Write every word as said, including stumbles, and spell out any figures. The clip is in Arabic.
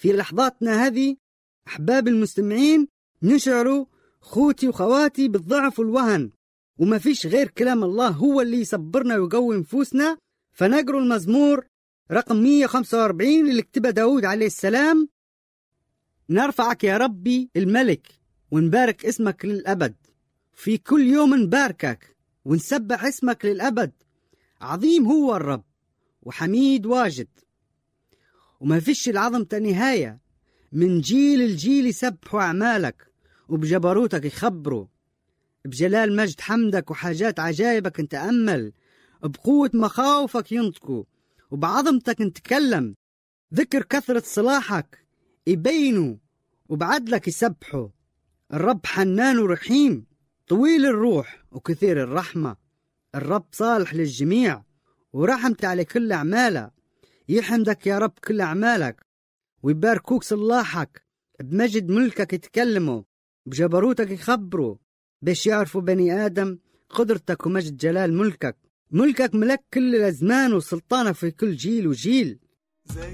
في لحظاتنا هذه أحباب المستمعين نشعر خوتي وخواتي بالضعف والوهن، وما فيش غير كلام الله هو اللي يصبرنا ويقوي نفوسنا. فنقرأ المزمور رقم مئة وخمسة وأربعين اللي كتبه داود عليه السلام: نرفعك يا ربي الملك ونبارك اسمك للأبد، في كل يوم نباركك ونسبح اسمك للأبد. عظيم هو الرب وحميد واجد، وما فيش العظمة نهاية، من جيل الجيل يسبحوا أعمالك وبجبروتك يخبروا، بجلال مجد حمدك وحاجات عجائبك نتأمل، بقوة مخاوفك ينطقوا وبعظمتك نتكلم، ذكر كثرة صلاحك يبينوا وبعدلك يسبحوا. الرب حنان ورحيم طويل الروح وكثير الرحمة، الرب صالح للجميع ورحمت على كل أعماله. يحمدك يا رب كل أعمالك ويباركوك صلاحك، بمجد ملكك يتكلموا، بجبروتك يخبروا، باش يعرفوا بني آدم قدرتك ومجد جلال ملكك. ملكك ملك كل الأزمان وسلطانك في كل جيل وجيل.